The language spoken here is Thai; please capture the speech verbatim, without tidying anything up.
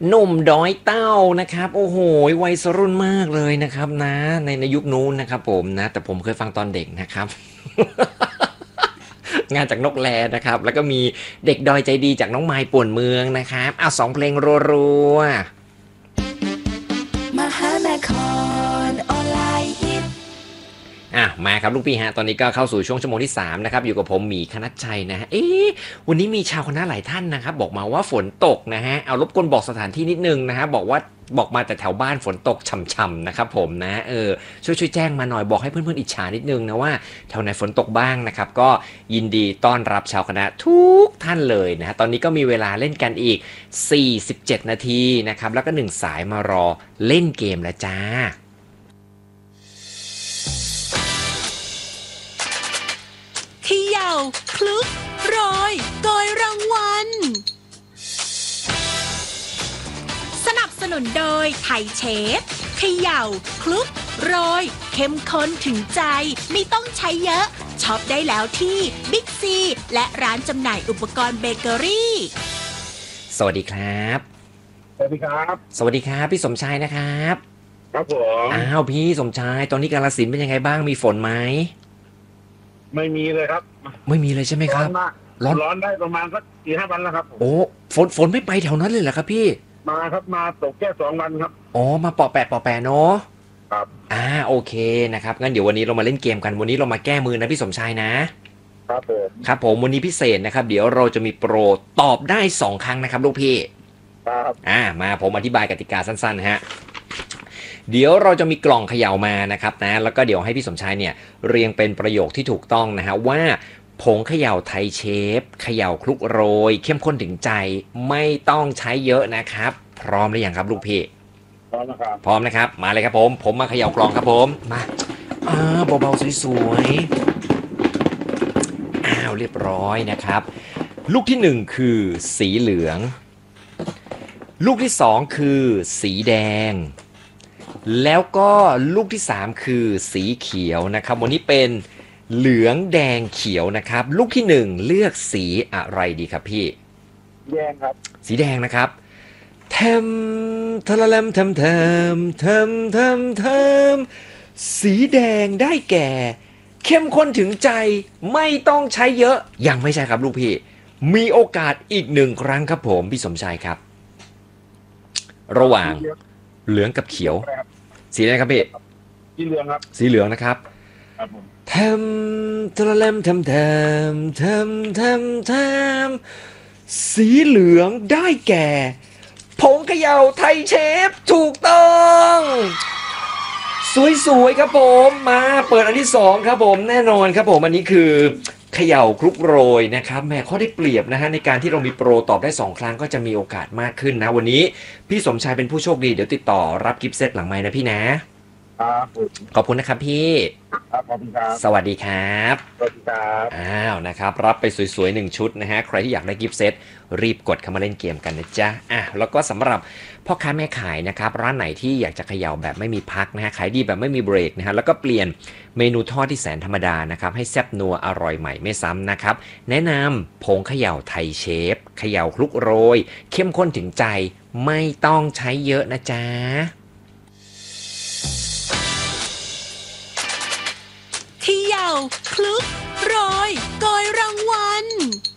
หนุ่มดอยเต้านะครับโอ้โหวัยรุ่นมากเลยนะครับนะในในยุคนู้นนะครับผมนะแต่ผมเคยฟังตอนเด็กนะครับงานจากนกแลนะครับแล้วก็มีเด็กดอยใจดีจากน้องไม้ป่วนเมืองนะครับเอาสองเพลงรัวมหานครออนไลน์ฮิตๆอ่ะมาครับลูกพี่ฮะตอนนี้ก็เข้าสู่ช่วงชั่วโมงที่สามนะครับอยู่กับผมหมีคณัชชัยนะฮะเอ๊ะวันนี้มีชาวคณะหลายท่านนะครับบอกมาว่าฝนตกนะฮะเอารบกวนบอกสถานที่นิดนึงนะฮะบอกว่าบอกมาแต่แถวบ้านฝนตกช่ำๆนะครับผมนะเออช่วยช่วยแจ้งมาหน่อยบอกให้เพื่อนๆอิจฉานิดนึงนะว่าแถวไหนฝนตกบ้างนะครับก็ยินดีต้อนรับชาวคณะทุกท่านเลยนะฮะตอนนี้ก็มีเวลาเล่นกันอีกสี่สิบเจ็ดนาทีนะครับแล้วก็หนึ่งสายมารอเล่นเกมแล้วจ้าเขย่าคลุกโรยโกยรางวัลสนับสนุนโดยไทยเชฟเขย่าคลุกโรยเข้มข้นถึงใจไม่ต้องใช้เยอะช็อปได้แล้วที่บิ๊กซีและร้านจำหน่ายอุปกรณ์เบเกอรี่สวัสดีครับสวัสดีครับสวัสดีครับพี่สมชายนะครับครับผมอ้าวพี่สมชายตอนนี้กาฬสินธุ์เป็นยังไงบ้างมีฝนไหมไม่มีเลยครับไม่มีเลยใช่ไหมคร้อรับนมากร้อนร้อนได้ประมาณสักสี่ห้าวันแล้วครับผมโอ้ฝนฝนไม่ไปแถวนั้นเลยเหรอครับพี่มาครับมาตกแค่สองวันครับอ๋อมาปอแปะปอแปะเนาะครับอ่าโอเคนะครับงั้นเดี๋ยววันนี้เรามาเล่นเกมกันวันนี้เรามาแก้มือนะพี่สมชายนะครับผมครับผมวันนี้พิเศษนะครับเดี๋ยวเราจะมีโปรตอบได้สองครั้งนะครับลูกพี่ครับอ่ามาผมอธิบายกติกาสั้นๆนะฮะเดี๋ยวเราจะมีกล่องเขย่ามานะครับนะแล้วก็เดี๋ยวให้พี่สมชายเนี่ยเรียงเป็นประโยคที่ถูกต้องนะฮะว่าผงเขย่าไทยเชฟเขย่าคลุกโรยเข้มข้นถึงใจไม่ต้องใช้เยอะนะครับพร้อมหรือยังครับลูกพี่พร้อมนะครับพร้อมนะครับมาเลยครับผมผมมาเขย่ากล่องครับผมมาอ่าเบาๆสวยๆอ้าวเรียบร้อยนะครับลูกที่หนึ่งคือสีเหลืองลูกที่สองคือสีแดงแล้วก็ลูกที่สามคือสีเขียวนะครับวันนี้เป็นเหลืองแดงเขียวนะครับลูกที่หนึ่งเลือกสีอะไรดีครับพี่แยงครับสีแดงนะครับเทมทะละเลมเทมเทมเทมเทมเทมสีแดงได้แก่เข้มข้นถึงใจไม่ต้องใช้เยอะยังไม่ใช่ครับลูกพี่มีโอกาสอีกหนึ่งครั้งครับผมพี่สมชายครับระหว่างเหลืองกับเขียวสีอะไรครับพี่สีเหลืองครับสีเหลืองนะครับครับผมเทมทะเลมเทมเทมเทมเทมเทมสีเหลืองได้แก่ผงเขย่าไทยเชฟถูกต้องสวยๆครับผมมาเปิดอันที่สองครับผมแน่นอนครับผมอันนี้คือเขย่าคลุกโรยนะครับแม่ข้อได้เปรียบนะฮะในการที่เรามีโปรตอบได้สองครั้งก็จะมีโอกาสมากขึ้นนะวันนี้พี่สมชายเป็นผู้โชคดีเดี๋ยวติดต่อรับกิฟต์เซตหลังไมค์นะพี่นะครับขอบคุณนะครับพี่ครับขอบคุณครับสวัสดีครับสวัสดีครับอ้าวนะครับรับไปสวยๆหนึ่งชุดนะฮะใครที่อยากได้กิฟต์เซตรีบกดเข้ามาเล่นเกมกันนะจ๊ะอ่ะแล้วก็สำหรับพ่อค้าแม่ขายนะครับร้านไหนที่อยากจะเขย่าแบบไม่มีพักนะฮะขายดีแบบไม่มีเบรกนะฮะแล้วก็เปลี่ยนเมนูทอดที่แสนธรรมดานะครับให้แซ่บนัวอร่อยใหม่ไม่ซ้ำนะครับแนะนำผงเขย่าไทยเชฟเขย่าคลุกโรยเข้มข้นถึงใจไม่ต้องใช้เยอะนะจ๊ะเขย่าคลุกโรยโกยรางวัล